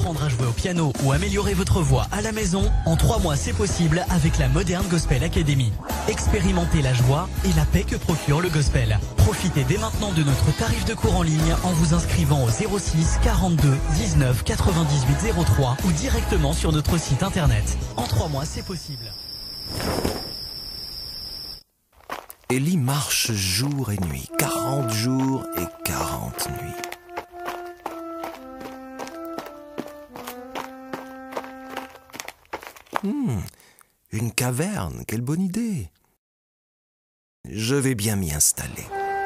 apprendre à jouer au piano ou améliorer votre voix à la maison, en 3 mois c'est possible avec la Modern Gospel Academy. Expérimentez la joie et la paix que procure le gospel. Profitez dès maintenant de notre tarif de cours en ligne en vous inscrivant au 06 42 19 98 03 ou directement sur notre site internet. En 3 mois c'est possible. Élie marche jour et nuit, 40 jours et 40 nuits. Une caverne, quelle bonne idée. Je vais bien m'y installer.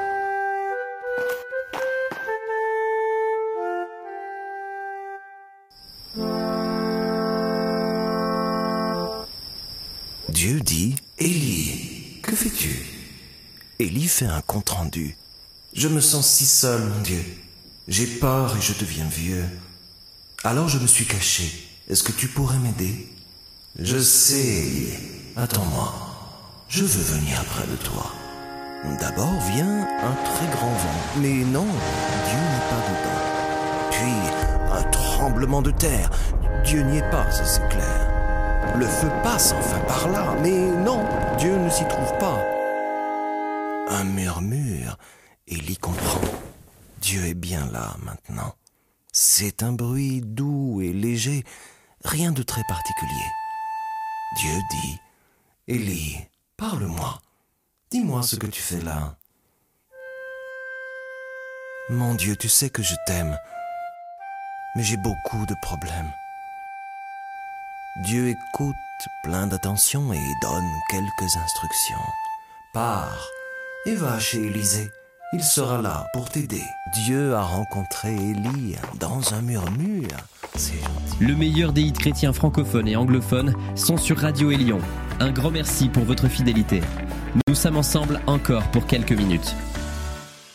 Dieu dit, Élie, que fais-tu? Élie fait un compte-rendu. Je me sens si seul, mon Dieu. J'ai peur et je deviens vieux. Alors je me suis caché. Est-ce que tu pourrais m'aider? Je sais, Élie. Attends-moi. Je veux venir près de toi. D'abord vient un très grand vent. Mais non, Dieu n'est pas dedans. Puis un tremblement de terre. Dieu n'y est pas, ça c'est clair. Le feu passe enfin par là. Mais non, Dieu ne s'y trouve pas. Un murmure. Élie comprend. Dieu est bien là maintenant. C'est un bruit doux et léger, rien de très particulier. Dieu dit, Élie, parle-moi. Dis-moi ce que tu fais là. Mon Dieu, tu sais que je t'aime, mais j'ai beaucoup de problèmes. Dieu écoute plein d'attention et donne quelques instructions. Pars et va chez Élisée. Il sera là pour t'aider. Dieu a rencontré Élie dans un murmure. C'est gentil. Le meilleur des hits chrétiens francophones et anglophones sont sur Radio Élion. Un grand merci pour votre fidélité. Nous sommes ensemble encore pour quelques minutes.